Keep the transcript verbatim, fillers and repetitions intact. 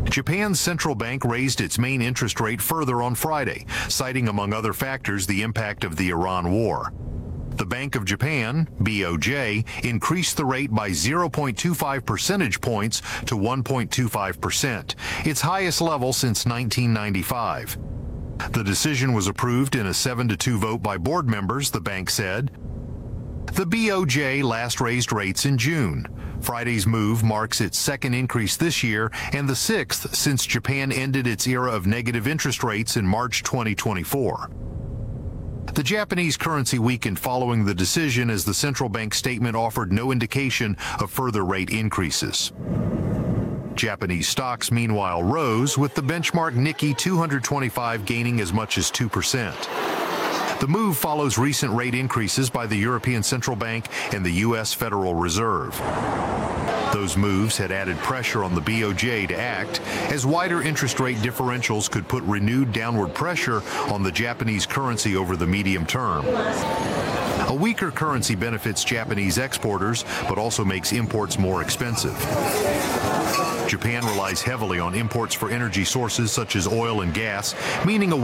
Japan's central bank raised its main interest rate further on Friday, citing among other factors the impact of the Iran war. The Bank of Japan, B O J, increased the rate by zero point two five percentage points to one point two five percent, its highest level since nineteen ninety-five. The decision was approved in a seven to two vote by board members, the bank said. The B O J last raised rates in June. Friday's move marks its second increase this year and the sixth since Japan ended its era of negative interest rates in March twenty twenty-four. The Japanese currency weakened following the decision as the central bank statement offered no indication of further rate increases. Japanese stocks, meanwhile, rose, with the benchmark Nikkei two twenty-five gaining as much as two percent. The move follows recent rate increases by the European Central Bank and the U S Federal Reserve. Those moves had added pressure on the B O J to act, as wider interest rate differentials could put renewed downward pressure on the Japanese currency over the medium term. A weaker currency benefits Japanese exporters, but also makes imports more expensive. Japan relies heavily on imports for energy sources such as oil and gas, meaning a